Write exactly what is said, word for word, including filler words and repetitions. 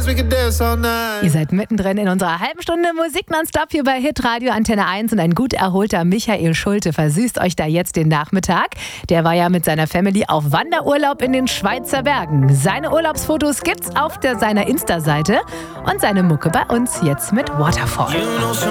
Ihr seid mittendrin in unserer halben Stunde Musik nonstop hier bei Hitradio Antenne eins und ein gut erholter Michael Schulte versüßt euch da jetzt den Nachmittag. Der war ja mit seiner Family auf Wanderurlaub in den Schweizer Bergen. Seine Urlaubsfotos gibt's auf der, seiner Insta-Seite und seine Mucke bei uns jetzt mit Waterfall.